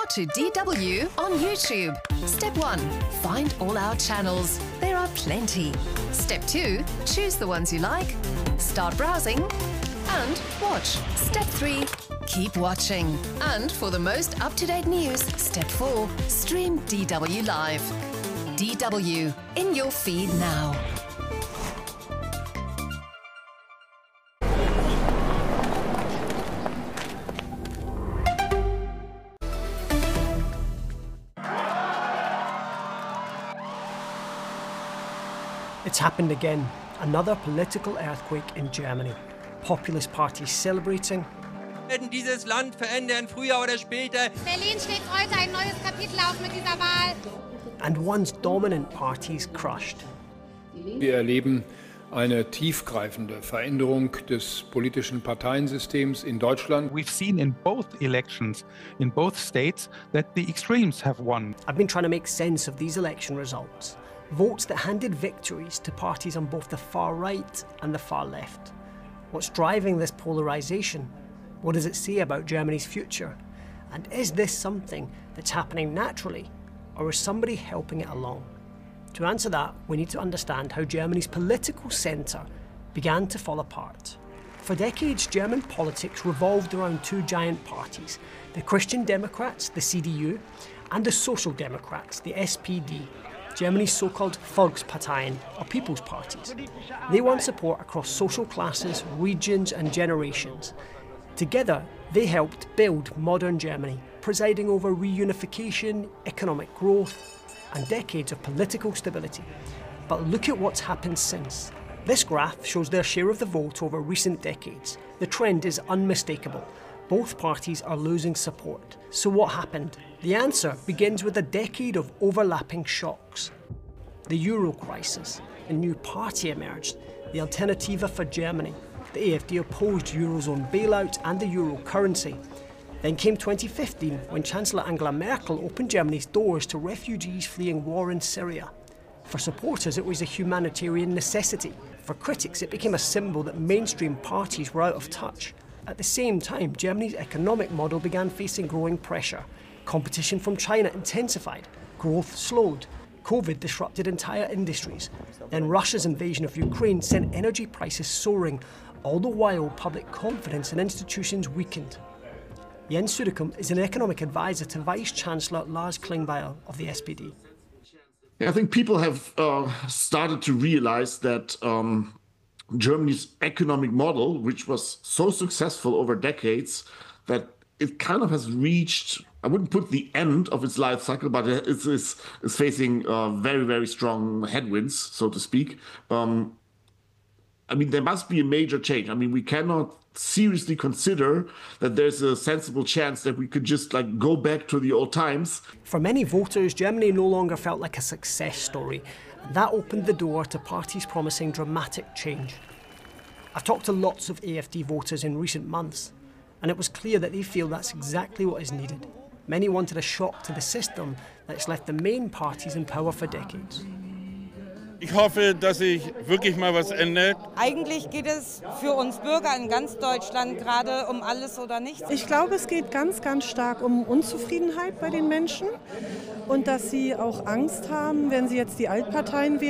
How to DW on YouTube. Step 1. Find all our channels. There are plenty. Step 2. Choose the ones you like. Start browsing and watch. Step 3. Keep watching. And for the most up-to-date news, Step 4. Stream DW Live. DW in your feed now. It's happened again. Another political earthquake in Germany. Populist parties celebrating. Werden dieses Land verändern, früher oder später. Berlin schlägt heute ein neues Kapitel auf mit dieser Wahl. And once dominant parties crushed. Wir erleben eine tiefgreifende Veränderung des politischen Parteiensystems in Deutschland. We've seen in both elections, in both states, that the extremes have won. I've been trying to make sense of these election results. Votes that handed victories to parties on both the far right and the far left. What's driving this polarisation? What does it say about Germany's future? And is this something that's happening naturally, or is somebody helping it along? To answer that, we need to understand how Germany's political centre began to fall apart. For decades, German politics revolved around two giant parties, the Christian Democrats, the CDU, and the Social Democrats, the SPD. Germany's so-called Volksparteien, or people's parties. They won support across social classes, regions and generations. Together, they helped build modern Germany, presiding over reunification, economic growth and decades of political stability. But look at what's happened since. This graph shows their share of the vote over recent decades. The trend is unmistakable. Both parties are losing support. So what happened? The answer begins with a decade of overlapping shocks. The Euro crisis, a new party emerged, the Alternative for Germany. The AfD opposed Eurozone bailout and the euro currency. Then came 2015, when Chancellor Angela Merkel opened Germany's doors to refugees fleeing war in Syria. For supporters, it was a humanitarian necessity. For critics, it became a symbol that mainstream parties were out of touch. At the same time, Germany's economic model began facing growing pressure. Competition from China intensified, growth slowed, COVID disrupted entire industries. Then Russia's invasion of Ukraine sent energy prices soaring, all the while public confidence in institutions weakened. Jens Söderholm is an economic advisor to Vice-Chancellor Lars Klingbeil of the SPD. I think people have started to realize that Germany's economic model, which was so successful over decades, that it kind of has reached, I wouldn't put the end of its life cycle, but it's facing very, very strong headwinds, so to speak. I mean, there must be a major change. I mean, we cannot seriously consider that there's a sensible chance that we could just go back to the old times. For many voters, Germany no longer felt like a success story. And that opened the door to parties promising dramatic change. I've talked to lots of AfD voters in recent months, and it was clear that they feel that's exactly what is needed. Many wanted a shock to the system that's left the main parties in power for decades. Ich hoffe, dass sich wirklich mal was ändert. Eigentlich geht es für uns Bürger in ganz Deutschland gerade um alles oder nichts. Ich glaube, es geht ganz, ganz stark um Unzufriedenheit bei den Menschen und dass sie auch Angst haben, wenn sie jetzt die Altparteien wählen.